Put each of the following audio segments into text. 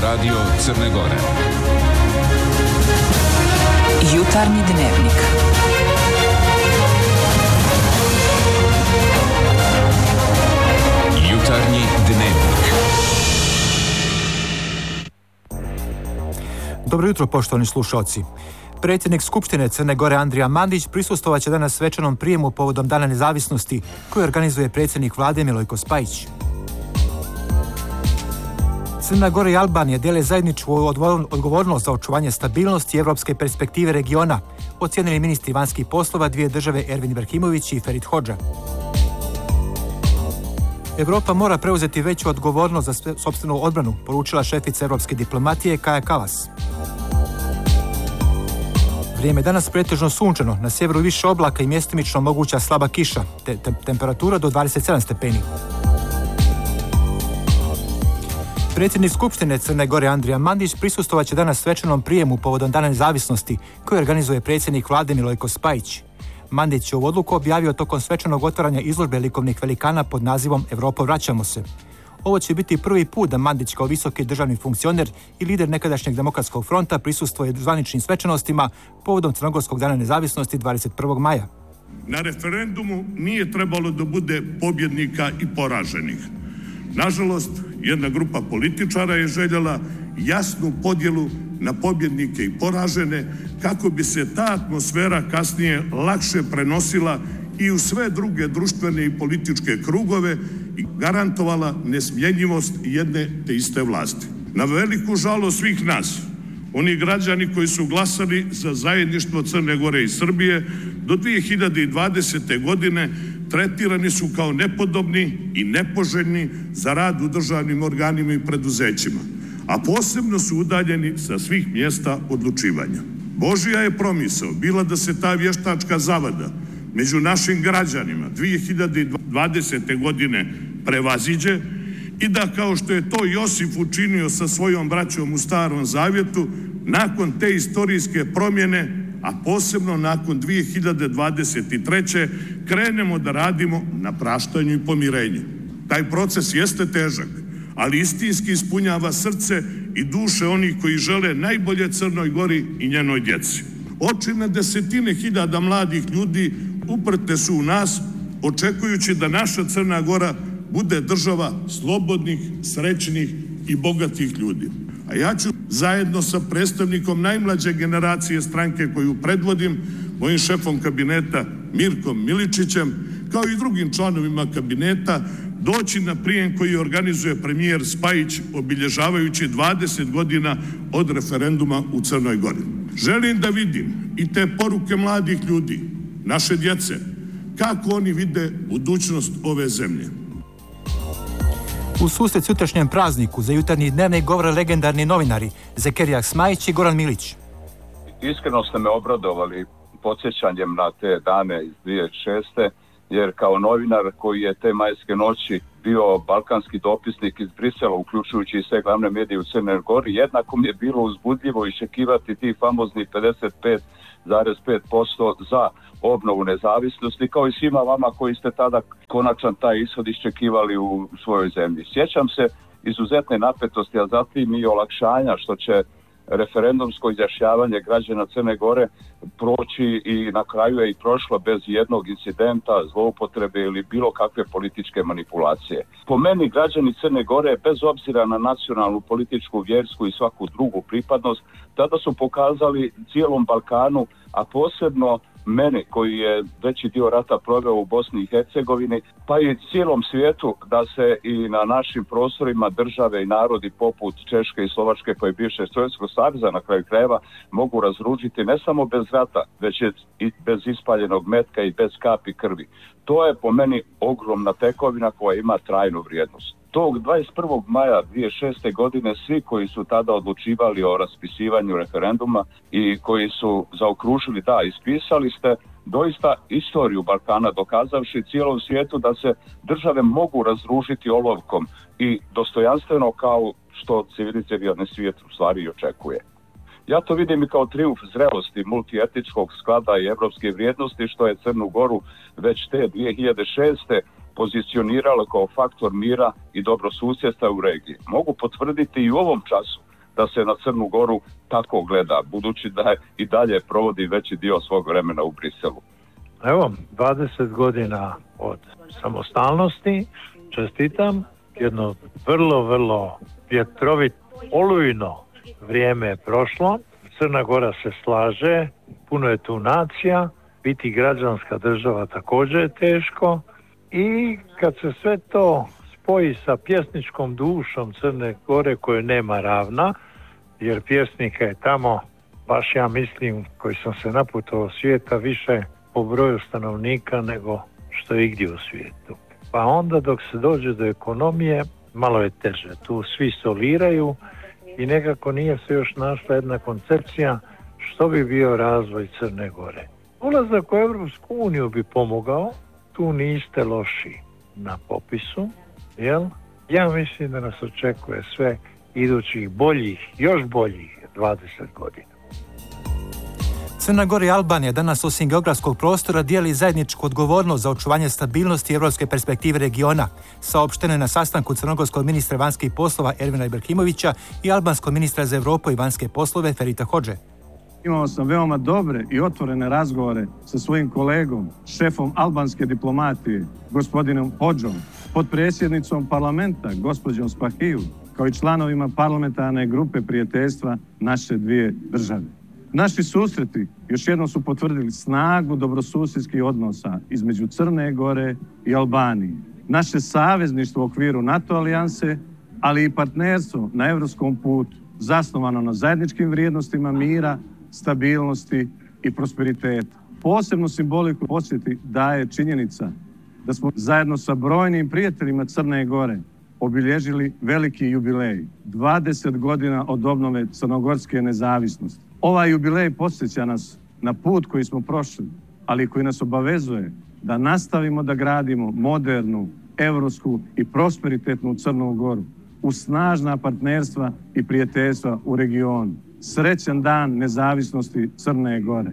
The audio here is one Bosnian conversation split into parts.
Radio Crne Gore. Jutarnji dnevnik. Jutarnji dnevnik. Dobro jutro, poštovani slušalci. Predsjednik Skupštine Crne Gore Andrija Mandić prisustvovat će danas svečanom prijemu povodom Dana nezavisnosti koji organizuje predsjednik vlade Milojko Spajić. Crna Gora i Albanija dijele zajedničku odgovornost za očuvanje stabilnosti i evropske perspektive regiona, ocijenili ministri vanjskih poslova dvije države Ervin Ibrahimović i Ferit Hodža. Europa mora preuzeti veću odgovornost za sopstvenu odbranu, poručila šefica europske diplomatije Kaja Kallas. Vrijeme danas pretežno sunčano, na sjeveru više oblaka i mjestimično moguća slaba kiša, temperatura do 27 stepeni. Predsjednik Skupštine Crne Gore Andrija Mandić prisustvovat će danas svečanom prijemu povodom Dana nezavisnosti koji organizuje predsjednik vlade Milojko Spajić. Mandić je ovu odluku objavio tokom svečanog otvaranja izložbe likovnih velikana pod nazivom Evropo, vraćamo se. Ovo će biti prvi put da Mandić kao visoki državni funkcioner i lider nekadašnjeg demokratskog fronta prisustvuje zvaničnim svečanostima povodom Crnogorskog dana nezavisnosti 21. maja. Na referendumu nije trebalo da bude pobjednika i poraženih. Nažalost, jedna grupa političara je željela jasnu podjelu na pobjednike i poražene kako bi se ta atmosfera kasnije lakše prenosila i u sve druge društvene i političke krugove i garantovala nesmjenjivost jedne te iste vlasti. Na veliku žalost svih nas, oni građani koji su glasali za zajedništvo Crne Gore i Srbije do 2020. godine tretirani su kao nepodobni i nepoželjni za rad u državnim organima i preduzećima, a posebno su udaljeni sa svih mjesta odlučivanja. Božja je promisao bila da se ta vještačka zavada među našim građanima 2020. godine prevaziđe i da, kao što je to Josif učinio sa svojom braćom u Starom Zavjetu, nakon te istorijske promjene, a posebno nakon 2023. krenemo da radimo na praštanju i pomirenju. Taj proces jeste težak, ali istinski ispunjava srce i duše onih koji žele najbolje Crnoj Gori i njenoj djeci. Oči na desetine hiljada mladih ljudi uprte su u nas, očekujući da naša Crna Gora bude država slobodnih, srećnih i bogatih ljudi. A ja ću zajedno sa predstavnikom najmlađe generacije stranke koju predvodim, mojim šefom kabineta Mirkom Miličićem, kao i drugim članovima kabineta, doći na prijem koji organizuje premijer Spajić, obilježavajući 20 godina od referenduma u Crnoj Gori. Želim da vidim i te poruke mladih ljudi, naše djece, kako oni vide budućnost ove zemlje. U susret sutrašnjem prazniku za jutarnji dnevnik govore legendarni novinari Zekerija Smajić i Goran Milić. Iskreno ste me obradovali podsjećanjem na te dane iz 2006. jer kao novinar koji je te majske noći bio balkanski dopisnik iz Brisela, uključujući i sve glavne medije u Crnoj Gori, jednako mi je bilo uzbudljivo iščekivati ti famozni 55,5% za obnovu nezavisnosti, kao i svima vama koji ste tada konačan taj ishod iščekivali u svojoj zemlji. Sjećam se izuzetne napetosti, a zatim i olakšanja što će referendumsko izjašnjavanje građana Crne Gore proći i na kraju je i prošlo bez jednog incidenta, zloupotrebe ili bilo kakve političke manipulacije. Po meni građani Crne Gore, bez obzira na nacionalnu, političku, vjersku i svaku drugu pripadnost, tada su pokazali cijelom Balkanu, a posebno meni koji je veći dio rata proveo u Bosni i Hercegovini, pa i cijelom svijetu, da se i na našim prostorima države i narodi poput Češke i Slovačke, pa i bivšeg Sovjetskog saveza na kraju krajeva, mogu razružiti ne samo bez rata, već i bez ispaljenog metka i bez kapi krvi. To je po meni ogromna tekovina koja ima trajnu vrijednost. Tog 21. maja 2006. godine svi koji su tada odlučivali o raspisivanju referenduma i koji su zaokružili da, ispisali ste doista istoriju Balkana, dokazavši cijelom svijetu da se države mogu razružiti olovkom i dostojanstveno, kao što civilizirani svijet u stvari i očekuje. Ja to vidim i kao trijumf zrelosti, multietničkog sklada i evropske vrijednosti, što je Crnu Goru već te 2006. pozicioniralo kao faktor mira i dobrosusjedstva u regiji. Mogu potvrditi i u ovom času da se na Crnu Goru tako gleda, budući da i dalje provodi veći dio svog vremena u Briselu. Evo, 20 godina od samostalnosti, čestitam, jedno vrlo vjetrovit, olujno vrijeme je prošlo, Crna Gora se slaže, puno je tu nacija, biti građanska država također je teško i kad se sve to spoji sa pjesničkom dušom Crne Gore koje nema ravna, jer pjesnika je tamo, baš ja mislim, koji sam se naputovao svijeta, više po broju stanovnika nego što je igdje u svijetu. Pa onda dok se dođe do ekonomije, malo je teže. Tu svi soliraju i nekako nije se još našla jedna koncepcija što bi bio razvoj Crne Gore. Ulazak u Europsku uniju bi pomogao, tu niste loši na popisu, jel? Ja mislim da nas očekuje sve idućih boljih, još boljih 20 godina. Crna Gora i Albanija danas osim geografskog prostora dijeli zajedničku odgovornost za očuvanje stabilnosti i evropske perspektive regiona, saopšteno je na sastanku crnogorskog ministra vanjskih poslova Ervina Ibrahimovića i albanskog ministra za Europu i vanjske poslove Ferita Hodže. Imao sam veoma dobre i otvorene razgovore sa svojim kolegom, šefom albanske diplomatije, gospodinom Hodžom, potpredsjednicom parlamenta, gospođom Spahiju, kao i članovima parlamentarne grupe prijateljstva naše dvije države. Naši susreti još jednom su potvrdili snagu dobrosusjedskih odnosa između Crne Gore i Albanije. Naše savezništvo u okviru NATO alijanse, ali i partnerstvo na evropskom putu, zasnovano na zajedničkim vrijednostima mira, stabilnosti i prosperiteta. Posebnu simboliku posjeti daje činjenica da smo zajedno sa brojnim prijateljima Crne Gore obilježili veliki jubilej, 20 godina od obnove crnogorske nezavisnosti. Ovaj jubilej podsjeća nas na put koji smo prošli, ali koji nas obavezuje da nastavimo da gradimo modernu, evropsku i prosperitetnu Crnu Goru uz snažna partnerstva i prijateljstva u regionu. Srećan dan nezavisnosti Crne Gore.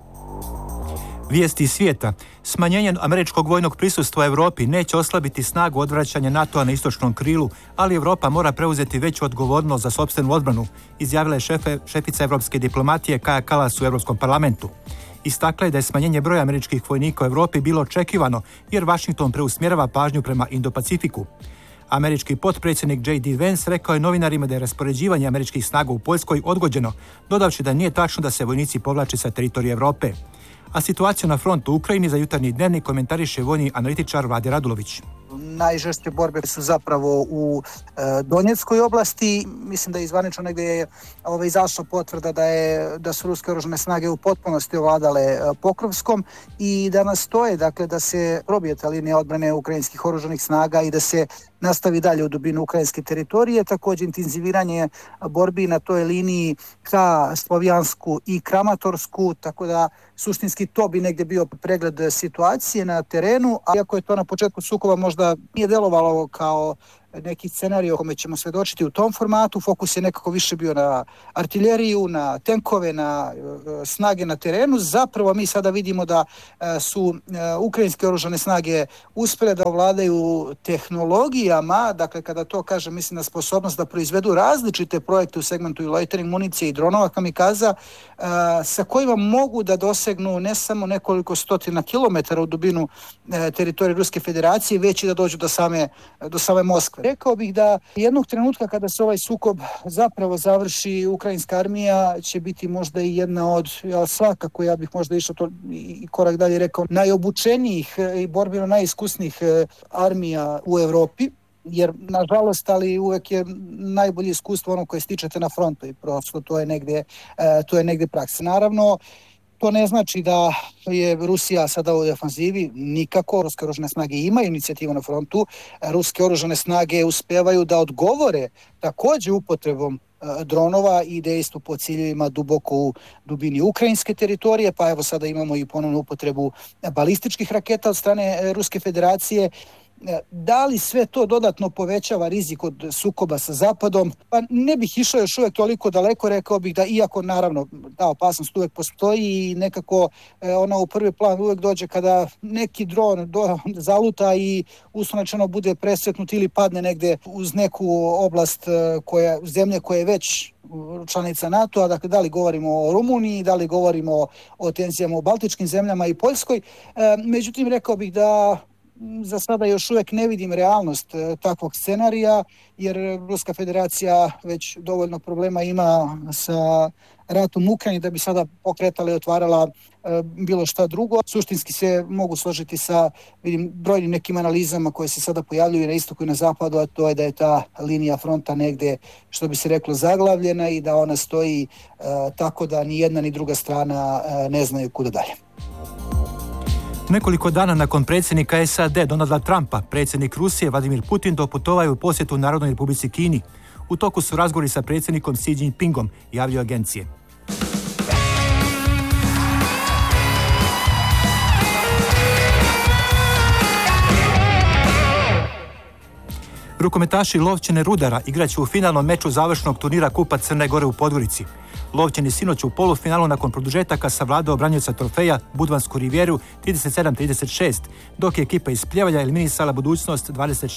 Vijesti iz svijeta. Smanjenje američkog vojnog prisustva u Europi neće oslabiti snagu odvraćanja NATO-a na istočnom krilu, ali Europa mora preuzeti veću odgovornost za sopstvenu odbranu, izjavila je šefica evropske diplomatije Kaja Kallas u Europskom parlamentu. Istakla je da je smanjenje broja američkih vojnika u Europi bilo očekivano, jer Washington preusmjerava pažnju prema Indo-Pacifiku. Američki potpredsjednik J.D. Vance rekao je novinarima da je raspoređivanje američkih snaga u Poljskoj odgođeno, dodavši da nije tačno da se vojnici povlače sa teritorija Europe. A situaciju na frontu u Ukrajini za Jutarnji dnevnik komentariše vojni analitičar Vlade Radulović. Najžešće borbe su zapravo u Donjeckoj oblasti. Mislim da je izvanično negdje izašla potvrda da su ruske oružane snage u potpunosti ovladale Pokrovskom i da nastoje, dakle, da se probije ta linija odbrane ukrajinskih oružanih snaga i da se nastavi dalje u dubinu ukrajinske teritorije. Također intenziviranje borbi na toj liniji ka Slovjansku i Kramatorsku, tako da suštinski to bi negdje bio pregled situacije na terenu, a iako je to na početku sukoba možda nije delovalo kao neki scenarij o kome ćemo svedočiti u tom formatu, fokus je nekako više bio na artiljeriju, na tenkove, na snage na terenu. Zapravo mi sada vidimo da su ukrajinske oružane snage uspjele da ovladaju tehnologijama, dakle kada to kažem mislim na sposobnost da proizvedu različite projekte u segmentu i loitering municije i dronova kamikaza sa kojima mogu da dosegnu ne samo nekoliko stotina kilometara u dubinu teritorije Ruske federacije, već i da dođu do same Moskve. Rekao bih da jednog trenutka kada se ovaj sukob zapravo završi, ukrajinska armija će biti možda i jedna od, svakako ja bih možda išao to i korak dalje rekao, najobučenijih i borbeno najiskusnijih armija u Europi, jer nažalost, ali uvek je najbolje iskustvo ono koje stičete na frontu i prosto to je negdje praksa. Naravno, to ne znači da je Rusija sada u defanzivi, nikako. Ruske oružane snage imaju inicijativu na frontu. Ruske oružane snage uspevaju da odgovore također upotrebom dronova i dejstvu po ciljevima duboko u dubini ukrajinske teritorije, pa evo sada imamo i ponovnu upotrebu balističkih raketa od strane Ruske federacije. Da li sve to dodatno povećava rizik od sukoba sa Zapadom? Pa ne bih išao još uvijek toliko daleko, rekao bih da iako naravno ta opasnost uvijek postoji i nekako ona u prvi plan uvijek dođe kada neki dron zaluta i uslovno bude presretnut ili padne negdje uz neku oblast zemlje koja je već članica NATO-a, dakle da li govorimo o Rumuniji, da li govorimo o tenzijama u Baltičkim zemljama i Poljskoj. Međutim, rekao bih da za sada još uvijek ne vidim realnost takvog scenarija, jer Ruska federacija već dovoljno problema ima sa ratom u Ukrajini da bi sada pokretala i otvarala bilo šta drugo. Suštinski se mogu složiti sa brojnim nekim analizama koje se sada pojavljuju na istoku i na zapadu, a to je da je ta linija fronta negdje, što bi se reklo, zaglavljena i da ona stoji tako da ni jedna ni druga strana ne znaju kuda dalje. Nekoliko dana nakon predsjednika SAD Donalda Trumpa, predsjednik Rusije Vladimir Putin doputovao u posjetu Narodnoj Republici Kini. U toku su razgovori sa predsjednikom Xi Jinpingom, javljaju agencije. Rukometaši Lovćene Rudara igraće u finalnom meču završnog turnira Kupa Crne Gore u Podgorici. Lovćeni sinoć u polufinalu nakon produžetaka savladao branioca trofeja Budvansku Rivijeru 37-36, dok je ekipa iz Pljevalja eliminisala Budućnost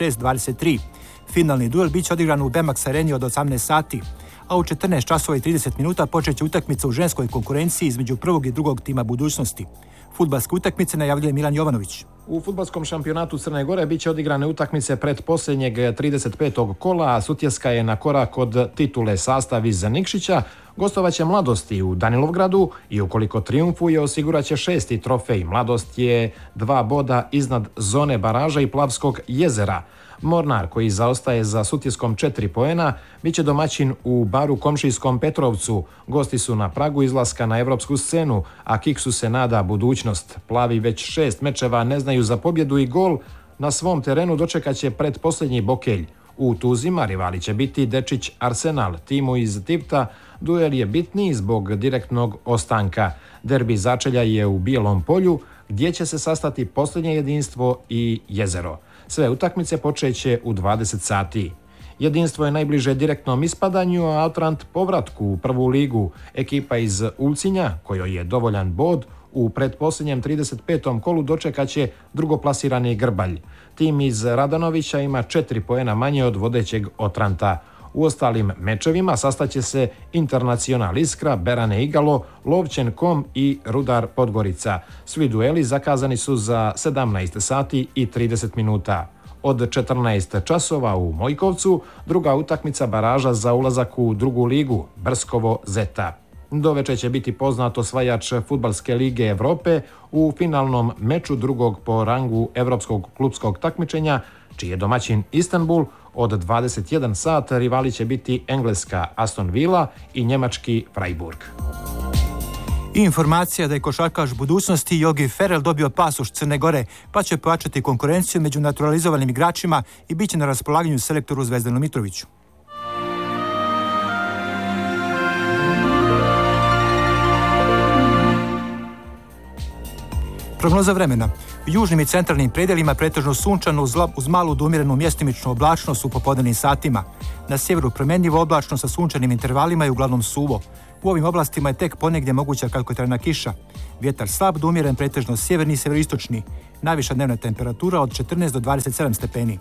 26-23. Finalni duel bit će odigran u Bemax Areni od 18 sati, a u 14 časova i 30 minuta počet će utakmica u ženskoj konkurenciji između prvog i drugog tima Budućnosti. Fudbalske utakmice najavljuje Milan Jovanović. U fudbalskom šampionatu Crne Gore bit će odigrane utakmice pred posljednjeg 35. kola, a Sutjeska je na korak od titule. Sastav iz Nikšića gostovaće Mladosti u Danilovgradu i ukoliko trijumfuje osigurat će 6. trofej. Mladost je 2 boda iznad zone baraža i Plavskog jezera. Mornar, koji zaostaje za Sutjeskom 4 poena, bit će domaćin u baru komšijskom Petrovcu. Gosti su na pragu izlaska na evropsku scenu, a Kiksu se nada budućnost. Plavi već 6 mečeva ne znaju za pobjedu i gol. Na svom terenu dočekat će predposljednji Bokelj. U Tuzima rivali će biti Dečić Arsenal. Timu iz Tivta duel je bitniji zbog direktnog ostanka. Derbi začelja je u Bijelom polju, gdje će se sastati posljednje jedinstvo i Jezero. Sve utakmice počeće u 20 sati. Jedinstvo je najbliže direktnom ispadanju, a Outrant povratku u prvu ligu. Ekipa iz Ulcinja, kojoj je dovoljan bod, u pretposljednjem 35. kolu dočekat će drugoplasirani Grbalj. Tim iz Radanovića ima 4 poena manje od vodećeg Outranta. U ostalim mečevima sastaće se Internacional Iskra, Berane Igalo, Lovćen Kom i Rudar Podgorica. Svi dueli zakazani su za 17 sati i 30 minuta. Od 14 časova u Mojkovcu druga utakmica baraža za ulazak u drugu ligu, Brskovo Zeta. Doveče će biti poznat osvajač Fudbalske lige Evrope u finalnom meču drugog po rangu evropskog klupskog takmičenja, čiji je domaćin Istanbul. Od 21 sat rivali će biti engleska Aston Villa i njemački Freiburg. I informacija da je košarkaš Budućnosti Jogi Ferrell dobio pasoš Crne Gore, pa će pojačati konkurenciju među naturalizovanim igračima i bit će na raspolaganju selektoru Zvezdanu Mitroviću. Prognoza vremena. U južnim i centralnim predelima pretežno sunčano uz malu do umjerenu mjestimičnu oblačnost u popodnevnim satima. Na sjeveru promjenjivo oblačno sa sunčanim intervalima i uglavnom suvo. U ovim oblastima je tek ponegdje moguća kratkotrajna kiša. Vjetar slab do umjeren pretežno sjeverni i sjeveroistočni. Najviša dnevna temperatura od 14 do 27 stepeni.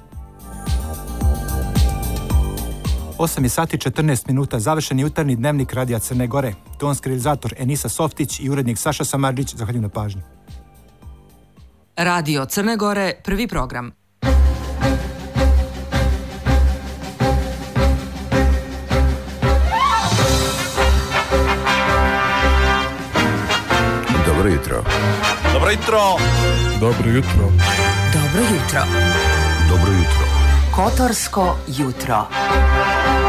8 sati 14 minuta, završeni jutarnji dnevnik Radija Crne Gore. Tonski realizator Enisa Softić i urednik Saša Samardžić, zahvaljujem na pažnji. Radio Crne Gore, prvi program. Dobro jutro. Dobro jutro. Dobro jutro. Dobro jutro. Dobro jutro. Kotorsko jutro.